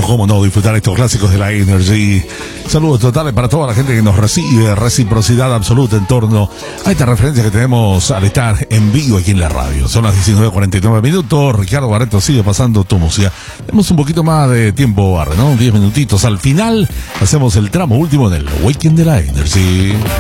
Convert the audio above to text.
cómo no, disfrutar estos clásicos de la Energy. Saludos totales para toda la gente que nos recibe, reciprocidad absoluta en torno a esta referencia que tenemos al estar en vivo aquí en la radio. Son las 19:49 minutos. Ricardo Barreto sigue pasando tu música. Tenemos un poquito más de tiempo, Barre, ¿no? 10 minutitos. Al final hacemos el tramo último del Weekend de la Energy.